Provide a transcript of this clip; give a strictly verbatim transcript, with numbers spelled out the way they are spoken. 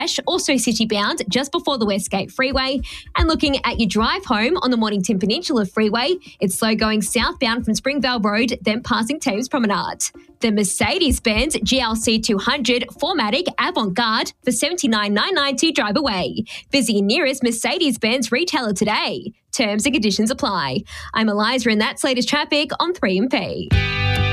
also city-bound just before the Westgate Freeway. And looking at your drive home on the Mornington Peninsula Freeway, it's slow going southbound from Springvale Road, then passing Thames Promenade. The Mercedes-Benz G L C two hundred four matic Avant-Garde for seventy-nine thousand nine hundred ninety drive away. Visit your nearest Mercedes-Benz retailer today. Terms and conditions apply. I'm Eliza, and that's latest traffic on three M P.